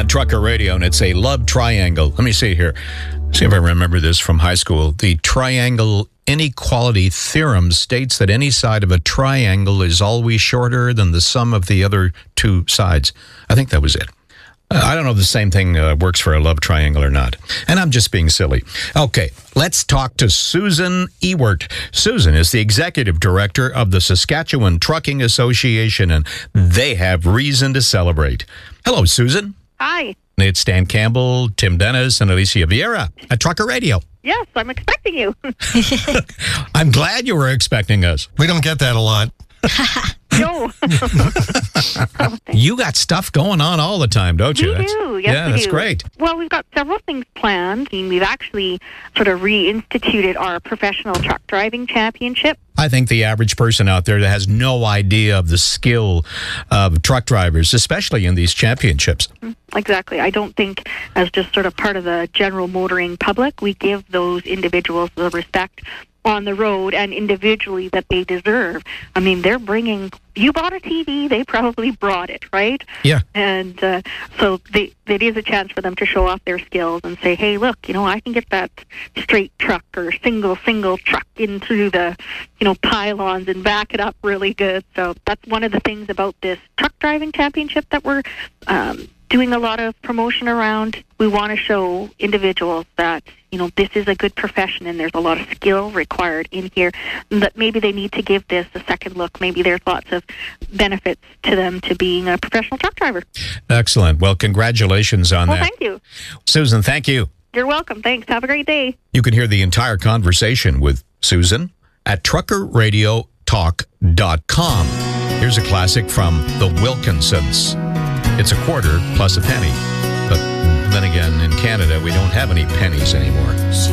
on Trucker Radio, and it's a love triangle. Let me see here. See if I remember this from high school. The triangle inequality theorem states that any side of a triangle is always shorter than the sum of the other two sides. I think that was it. I don't know if the same thing works for a love triangle or not. And I'm just being silly. Okay, let's talk to Susan Ewert. Susan is the executive director of the Saskatchewan Trucking Association, and they have reason to celebrate. Hello, Susan. Hi. It's Stan Campbell, Tim Dennis, and Alicia Vieira at Trucker Radio. Yes, I'm expecting you. I'm glad you were expecting us. We don't get that a lot. No. You got stuff going on all the time, don't you? We do. Yes, yeah, we that's do. great. Well, we've got several things planned. We've actually sort of reinstituted our professional truck driving championship. I think the average person out there that has no idea of the skill of truck drivers, especially in these championships. Exactly. I don't think as just sort of part of the general motoring public, we give those individuals the respect on the road and individually that they deserve. I mean, they're bringing, you bought a TV, they probably brought it, right? Yeah. And so it is a chance for them to show off their skills and say, hey, look, I can get that straight truck or single truck into the, pylons and back it up really good. So that's one of the things about this truck driving championship that we're doing a lot of promotion around. We want to show individuals that, this is a good profession and there's a lot of skill required in here, that maybe they need to give this a second look. Maybe there's lots of benefits to them to being a professional truck driver. Excellent. Well, congratulations on that. Well, thank you. Susan, thank you. You're welcome. Thanks. Have a great day. You can hear the entire conversation with Susan at truckerradiotalk.com. Here's a classic from the Wilkinsons. It's a quarter plus a penny. But then again, in Canada, we don't have any pennies anymore.